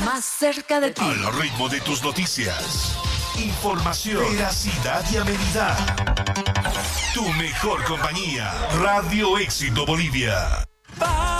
más cerca de ti. Al ritmo de tus noticias. Información, veracidad y amenidad. Tu mejor compañía. Radio Éxito Bolivia.